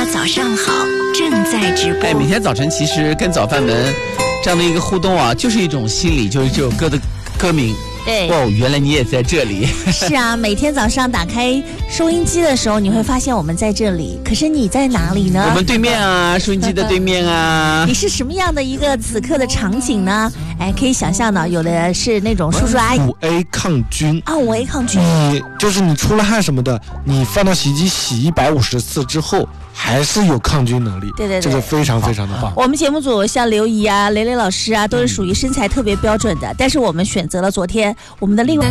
早上好，正在直播。 每天早晨其实跟早饭们这样的一个互动啊，就是一种心理，就是这首歌的歌名。 对， 哦，原来你也在这里。 是啊，每天早上打开收音机的时候，你会发现我们在这里。可是你在哪里呢？ 我们对面啊，收音机的对面啊。 你是什么样的一个此刻的场景呢？可以想象到，有的是那种叔叔阿姨。 5A 抗菌啊，5A 抗菌。 你出了汗什么的，你放到洗衣机洗150次之后，还是有抗菌能力。 对， 这个非常非常的棒。 我们节目组像刘怡啊、雷雷老师啊，都是属于身材特别标准的，但是我们选择了昨天我们的另外